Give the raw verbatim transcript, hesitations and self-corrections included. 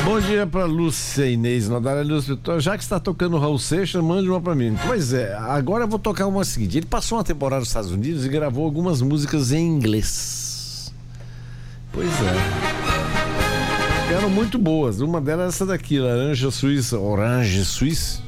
Bom dia pra Lúcia Inês Nodara. Lúcia, já que está tocando Raul Seixas, mande uma pra mim. Pois é, agora eu vou tocar uma seguinte. Ele passou uma temporada nos Estados Unidos e gravou algumas músicas em inglês. Pois é. Eram muito boas. Uma delas é essa daqui, Laranja Suíça, Orange Suíça.